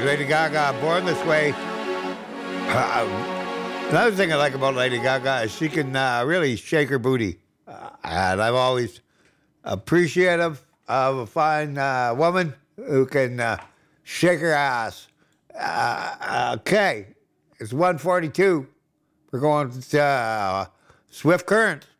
Lady Gaga, Born This Way. Another thing I like about Lady Gaga is she can really shake her booty. And I'm always appreciative of a fine woman who can shake her ass. Okay, it's 1:42. We're going to Swift Current.